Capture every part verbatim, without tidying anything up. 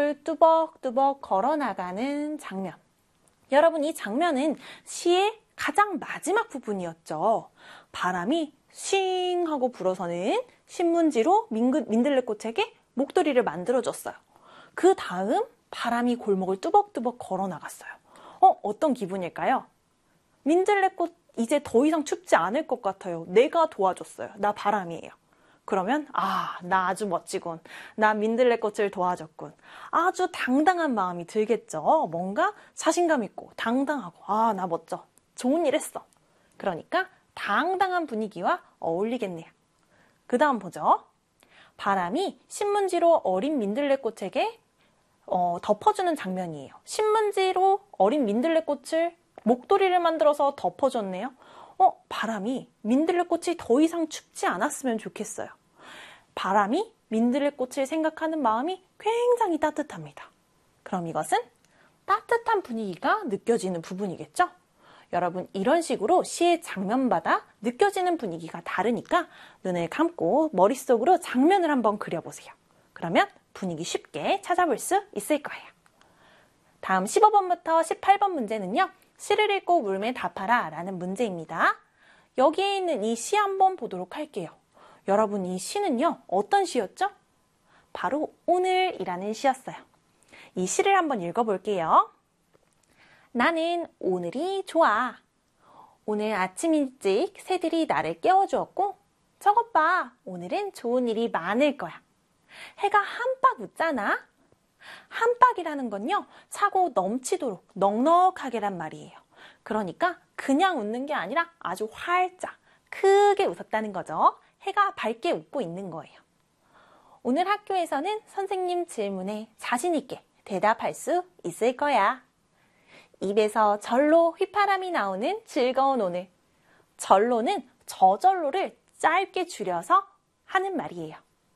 골목을 뚜벅뚜벅 걸어나가는 장면. 여러분, 이 장면은 시의 가장 마지막 부분이었죠. 바람이 싱 하고 불어서는 신문지로 민들레꽃에게 목도리를 만들어줬어요. 그 다음 바람이 골목을 뚜벅뚜벅 걸어나갔어요. 어, 어떤 기분일까요? 민들레꽃 이제 더 이상 춥지 않을 것 같아요. 내가 도와줬어요. 나 바람이에요. 그러면 아, 나 아주 멋지군. 나 민들레꽃을 도와줬군. 아주 당당한 마음이 들겠죠. 뭔가 자신감 있고 당당하고 아, 나 멋져. 좋은 일 했어. 그러니까 당당한 분위기와 어울리겠네요. 그 다음 보죠. 바람이 신문지로 어린 민들레꽃에게 어, 덮어주는 장면이에요. 신문지로 어린 민들레꽃을 목도리를 만들어서 덮어줬네요. 어, 바람이 민들레꽃이 더 이상 춥지 않았으면 좋겠어요. 바람이 민들레꽃을 생각하는 마음이 굉장히 따뜻합니다. 그럼 이것은 따뜻한 분위기가 느껴지는 부분이겠죠? 여러분, 이런 식으로 시의 장면마다 느껴지는 분위기가 다르니까 눈을 감고 머릿속으로 장면을 한번 그려보세요. 그러면 분위기 쉽게 찾아볼 수 있을 거예요. 다음 십오 번부터 십팔 번 문제는요. 시를 읽고 물음에 답하라 라는 문제입니다. 여기에 있는 이 시 한번 보도록 할게요. 여러분, 이 시는요. 어떤 시였죠? 바로 오늘이라는 시였어요. 이 시를 한번 읽어볼게요. 나는 오늘이 좋아. 오늘 아침 일찍 새들이 나를 깨워주었고 저것 봐, 오늘은 좋은 일이 많을 거야. 해가 한박 웃잖아. 한박이라는 건요, 차고 넘치도록 넉넉하게란 말이에요. 그러니까 그냥 웃는 게 아니라 아주 활짝 크게 웃었다는 거죠. 해가 밝게 웃고 있는 거예요. 오늘 학교에서는 선생님 질문에 자신 있게 대답할 수 있을 거야. 입에서 절로 휘파람이 나오는 즐거운 오늘. 절로는 저절로를 짧게 줄여서 하는 말이에요.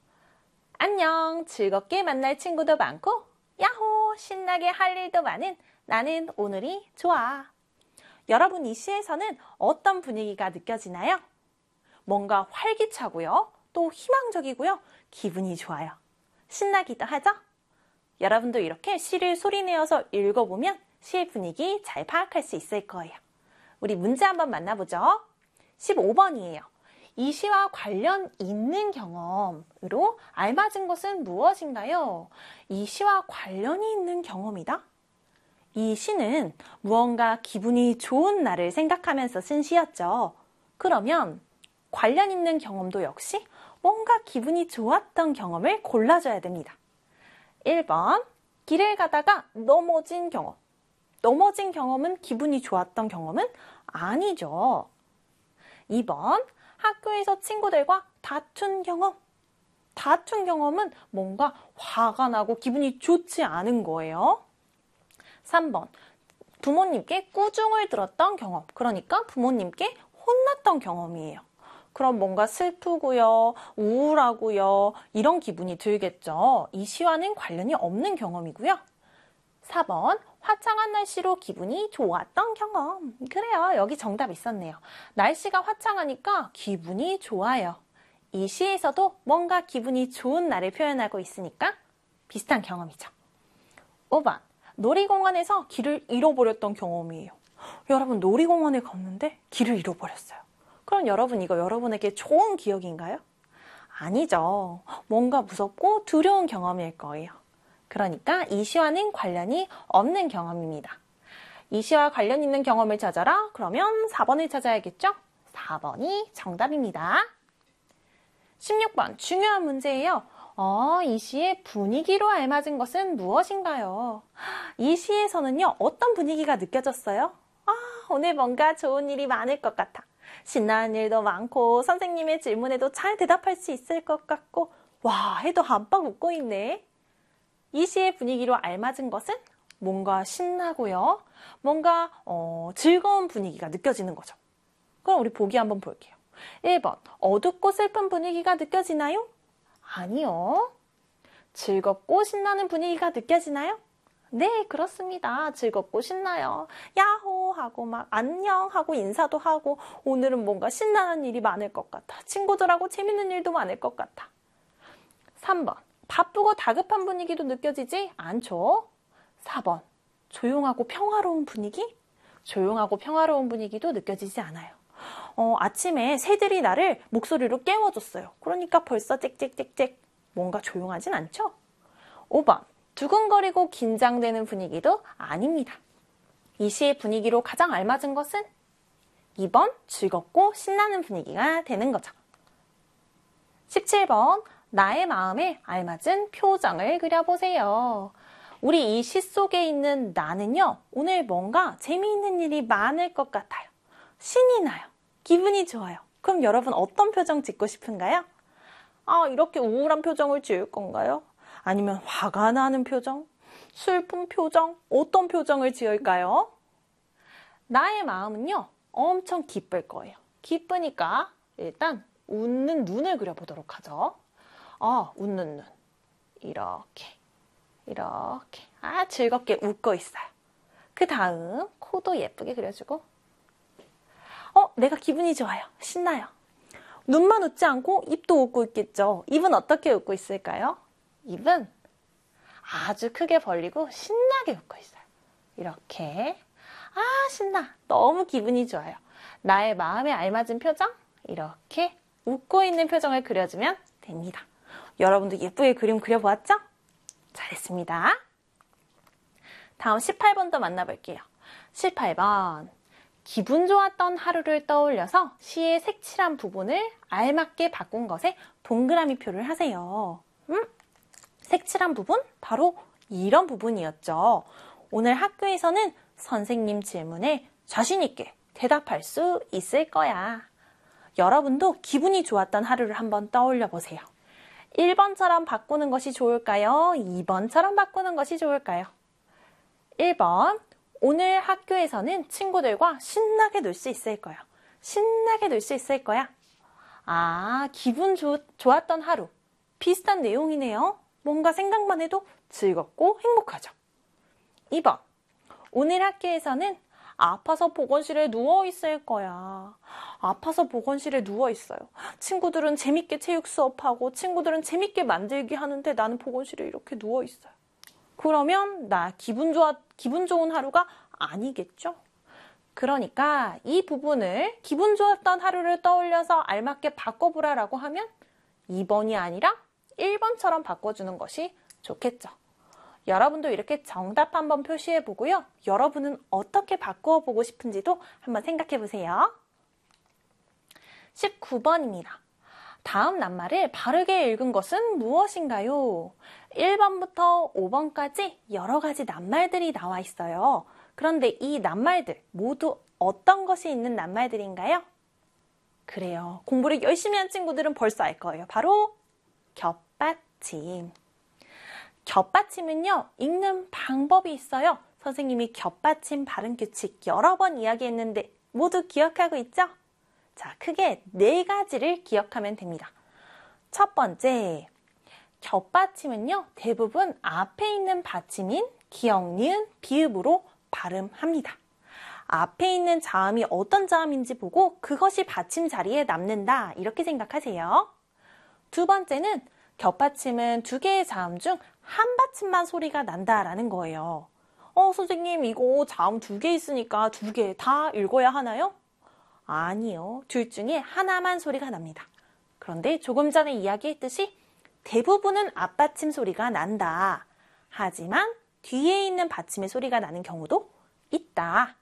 안녕, 즐겁게 만날 친구도 많고 야호, 신나게 할 일도 많은 나는 오늘이 좋아. 여러분, 이 시에서는 어떤 분위기가 느껴지나요? 뭔가 활기차고요. 또 희망적이고요. 기분이 좋아요. 신나기도 하죠? 여러분도 이렇게 시를 소리내어서 읽어보면 시의 분위기 잘 파악할 수 있을 거예요. 우리 문제 한번 만나보죠. 십오 번이에요. 이 시와 관련 있는 경험으로 알맞은 것은 무엇인가요? 이 시와 관련이 있는 경험이다? 이 시는 무언가 기분이 좋은 날을 생각하면서 쓴 시였죠. 그러면 관련 있는 경험도 역시 뭔가 기분이 좋았던 경험을 골라줘야 됩니다. 일 번, 길을 가다가 넘어진 경험. 넘어진 경험은 기분이 좋았던 경험은 아니죠. 이 번, 학교에서 친구들과 다툰 경험. 다툰 경험은 뭔가 화가 나고 기분이 좋지 않은 거예요. 삼 번, 부모님께 꾸중을 들었던 경험. 그러니까 부모님께 혼났던 경험이에요. 그럼 뭔가 슬프고요, 우울하고요, 이런 기분이 들겠죠. 이 시와는 관련이 없는 경험이고요. 사 번, 화창한 날씨로 기분이 좋았던 경험. 그래요, 여기 정답 있었네요. 날씨가 화창하니까 기분이 좋아요. 이 시에서도 뭔가 기분이 좋은 날을 표현하고 있으니까 비슷한 경험이죠. 오 번, 놀이공원에서 길을 잃어버렸던 경험이에요. 여러분, 놀이공원에 갔는데 길을 잃어버렸어요. 그럼 여러분, 이거 여러분에게 좋은 기억인가요? 아니죠. 뭔가 무섭고 두려운 경험일 거예요. 그러니까 이 시와는 관련이 없는 경험입니다. 이 시와 관련 있는 경험을 찾아라. 그러면 사 번을 찾아야겠죠? 사 번이 정답입니다. 십육 번, 중요한 문제예요. 어, 이 시의 분위기로 알맞은 것은 무엇인가요? 이 시에서는요, 어떤 분위기가 느껴졌어요? 아, 오늘 뭔가 좋은 일이 많을 것 같아. 신나는 일도 많고 선생님의 질문에도 잘 대답할 수 있을 것 같고 와, 해도 한박 웃고 있네. 이 시의 분위기로 알맞은 것은 뭔가 신나고요. 뭔가 어, 즐거운 분위기가 느껴지는 거죠. 그럼 우리 보기 한번 볼게요. 일 번, 어둡고 슬픈 분위기가 느껴지나요? 아니요. 즐겁고 신나는 분위기가 느껴지나요? 네, 그렇습니다. 즐겁고 신나요. 야호 하고 막 안녕 하고 인사도 하고 오늘은 뭔가 신나는 일이 많을 것 같아. 친구들하고 재밌는 일도 많을 것 같아. 삼 번, 바쁘고 다급한 분위기도 느껴지지 않죠? 사 번. 조용하고 평화로운 분위기? 조용하고 평화로운 분위기도 느껴지지 않아요. 어, 아침에 새들이 나를 목소리로 깨워줬어요. 그러니까 벌써 짹짹짹짹 뭔가 조용하진 않죠? 오 번. 두근거리고 긴장되는 분위기도 아닙니다. 이 시의 분위기로 가장 알맞은 것은 이 번. 즐겁고 신나는 분위기가 되는 거죠. 십칠 번. 나의 마음에 알맞은 표정을 그려보세요. 우리 이 시 속에 있는 나는요, 오늘 뭔가 재미있는 일이 많을 것 같아요. 신이 나요. 기분이 좋아요. 그럼 여러분 어떤 표정 짓고 싶은가요? 아, 이렇게 우울한 표정을 지을 건가요? 아니면 화가 나는 표정? 슬픈 표정? 어떤 표정을 지을까요? 나의 마음은요, 엄청 기쁠 거예요. 기쁘니까 일단 웃는 눈을 그려보도록 하죠. 아, 웃는 눈. 이렇게, 이렇게. 아, 즐겁게 웃고 있어요. 그 다음 코도 예쁘게 그려주고. 어, 내가 기분이 좋아요. 신나요. 눈만 웃지 않고 입도 웃고 있겠죠. 입은 어떻게 웃고 있을까요? 입은 아주 크게 벌리고 신나게 웃고 있어요. 이렇게. 아, 신나. 너무 기분이 좋아요. 나의 마음에 알맞은 표정? 이렇게 웃고 있는 표정을 그려주면 됩니다. 여러분도 예쁘게 그림 그려보았죠? 잘했습니다. 다음 십팔 번도 만나볼게요. 십팔 번. 기분 좋았던 하루를 떠올려서 시의 색칠한 부분을 알맞게 바꾼 것에 동그라미 표를 하세요. 음? 색칠한 부분? 바로 이런 부분이었죠. 오늘 학교에서는 선생님 질문에 자신 있게 대답할 수 있을 거야. 여러분도 기분이 좋았던 하루를 한번 떠올려 보세요. 일 번처럼 바꾸는 것이 좋을까요? 이 번처럼 바꾸는 것이 좋을까요? 일 번. 오늘 학교에서는 친구들과 신나게 놀 수 있을 거야. 신나게 놀 수 있을 거야. 아, 기분 좋, 좋았던 하루. 비슷한 내용이네요. 뭔가 생각만 해도 즐겁고 행복하죠. 이 번. 오늘 학교에서는 아파서 보건실에 누워 있을 거야. 아파서 보건실에 누워 있어요. 친구들은 재밌게 체육 수업하고 친구들은 재밌게 만들기 하는데 나는 보건실에 이렇게 누워 있어요. 그러면 나 기분 좋아, 기분 좋은 하루가 아니겠죠? 그러니까 이 부분을 기분 좋았던 하루를 떠올려서 알맞게 바꿔보라라고 하면 이 번이 아니라 일 번처럼 바꿔주는 것이 좋겠죠. 여러분도 이렇게 정답 한번 표시해 보고요. 여러분은 어떻게 바꾸어 보고 싶은지도 한번 생각해 보세요. 십구 번입니다. 다음 낱말을 바르게 읽은 것은 무엇인가요? 일 번부터 오 번까지 여러 가지 낱말들이 나와 있어요. 그런데 이 낱말들 모두 어떤 것이 있는 낱말들인가요? 그래요. 공부를 열심히 한 친구들은 벌써 알 거예요. 바로 겹받침. 겹받침은요, 읽는 방법이 있어요. 선생님이 겹받침 발음 규칙 여러 번 이야기했는데 모두 기억하고 있죠? 자, 크게 네 가지를 기억하면 됩니다. 첫 번째, 겹받침은요, 대부분 앞에 있는 받침인 기역, 니은, 비읍으로 발음합니다. 앞에 있는 자음이 어떤 자음인지 보고 그것이 받침 자리에 남는다, 이렇게 생각하세요. 두 번째는 겹받침은 두 개의 자음 중 한 받침만 소리가 난다라는 거예요. 어, 선생님 이거 자음 두 개 있으니까 두 개 다 읽어야 하나요? 아니요. 둘 중에 하나만 소리가 납니다. 그런데 조금 전에 이야기했듯이 대부분은 앞받침 소리가 난다. 하지만 뒤에 있는 받침의 소리가 나는 경우도 있다.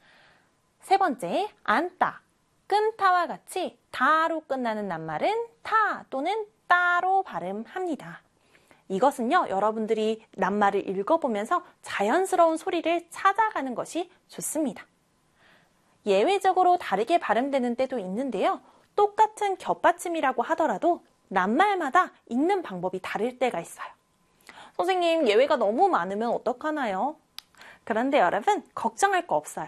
세 번째, 안따, 끈타와 같이 다로 끝나는 낱말은 타 또는 따로 발음합니다. 이것은요, 여러분들이 낱말을 읽어보면서 자연스러운 소리를 찾아가는 것이 좋습니다. 예외적으로 다르게 발음되는 때도 있는데요. 똑같은 겹받침이라고 하더라도 낱말마다 읽는 방법이 다를 때가 있어요. 선생님, 예외가 너무 많으면 어떡하나요? 그런데 여러분, 걱정할 거 없어요.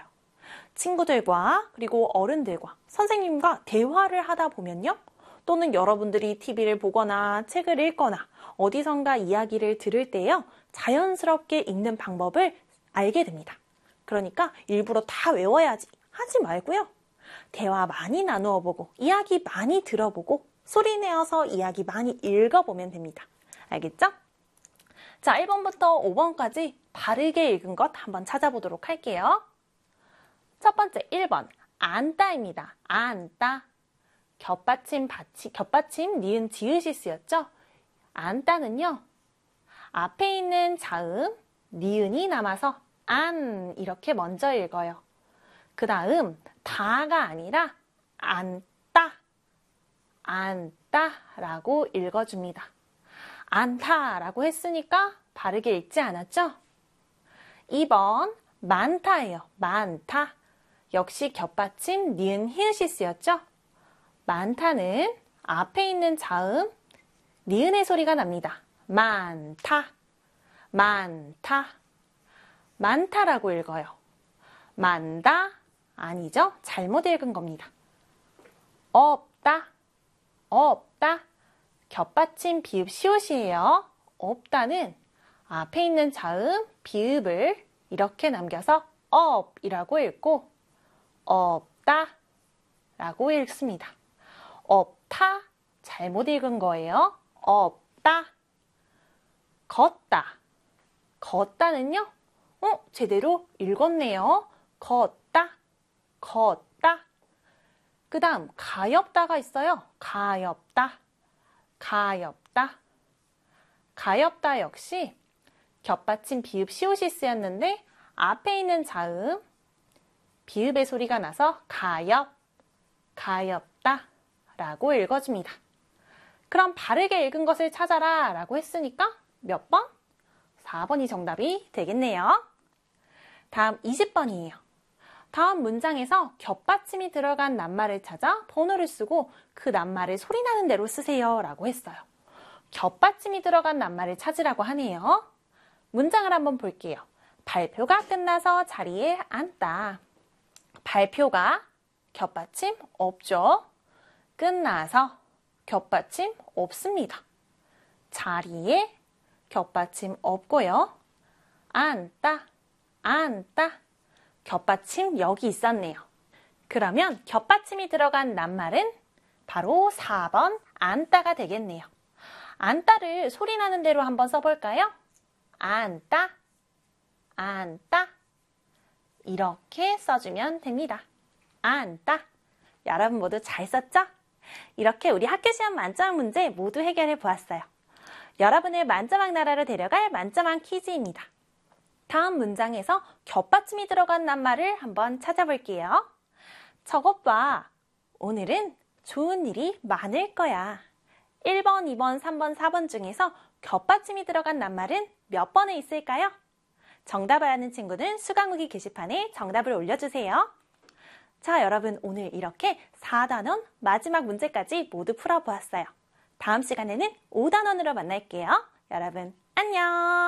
친구들과 그리고 어른들과 선생님과 대화를 하다 보면요. 또는 여러분들이 티비를 보거나 책을 읽거나 어디선가 이야기를 들을 때요. 자연스럽게 읽는 방법을 알게 됩니다. 그러니까 일부러 다 외워야지 하지 말고요. 대화 많이 나누어 보고 이야기 많이 들어보고 소리 내어서 이야기 많이 읽어보면 됩니다. 알겠죠? 자, 일 번부터 오 번까지 바르게 읽은 것 한번 찾아보도록 할게요. 첫 번째 일 번 안따입니다. 안따. 겹받침, 받침, 겹받침, 니은, 지읒이 쓰였죠? 안따는요. 앞에 있는 자음, 니은이 남아서 안 이렇게 먼저 읽어요. 그 다음 다가 아니라 안따, 안따라고 읽어줍니다. 안타라고 했으니까 바르게 읽지 않았죠? 이 번 많다예요. 많다. 역시 겹받침, 니은, 히읗이 쓰였죠? 많다는 앞에 있는 자음, 니은의 소리가 납니다. 많다, 많다, 많다라고 읽어요. 많다 아니죠? 잘못 읽은 겁니다. 없다, 없다. 겹받침 비읍 시옷이에요. 없다는 앞에 있는 자음 비읍을 이렇게 남겨서 업이라고 읽고 없다 라고 읽습니다. 없다 잘못 읽은 거예요. 없다. 걷다. 걷다는요. 어, 제대로 읽었네요. 걷다. 걷다. 그 다음 가엾다가 있어요. 가엾다. 가엾다. 가엾다 역시 겹받침 비읍 시옷이 쓰였는데 앞에 있는 자음 비읍의 소리가 나서 가엾, 가엾다 라고 읽어줍니다. 그럼 바르게 읽은 것을 찾아라 라고 했으니까 몇 번? 사 번이 정답이 되겠네요. 다음 이십 번이에요. 다음 문장에서 겹받침이 들어간 낱말을 찾아 번호를 쓰고 그 낱말을 소리나는 대로 쓰세요 라고 했어요. 겹받침이 들어간 낱말을 찾으라고 하네요. 문장을 한번 볼게요. 발표가 끝나서 자리에 앉다. 발표가 겹받침 없죠. 끝나서 겹받침 없습니다. 자리에 겹받침 없고요. 앉다, 앉다. 겹받침 여기 있었네요. 그러면 겹받침이 들어간 낱말은 바로 사 번 앉다가 되겠네요. 앉다를 소리나는 대로 한번 써볼까요? 앉다, 앉다. 이렇게 써주면 됩니다. 앉다. 여러분 모두 잘 썼죠? 이렇게 우리 학교시험 만점 문제 모두 해결해 보았어요. 여러분을 만점왕 나라로 데려갈 만점왕 퀴즈입니다. 다음 문장에서 겹받침이 들어간 낱말을 한번 찾아볼게요. 저것 봐. 오늘은 좋은 일이 많을 거야. 일 번, 이 번, 삼 번, 사 번 중에서 겹받침이 들어간 낱말은 몇 번에 있을까요? 정답을 아는 친구는 수강후기 게시판에 정답을 올려주세요. 자, 여러분 오늘 이렇게 사 단원 마지막 문제까지 모두 풀어보았어요. 다음 시간에는 오 단원으로 만날게요. 여러분 안녕!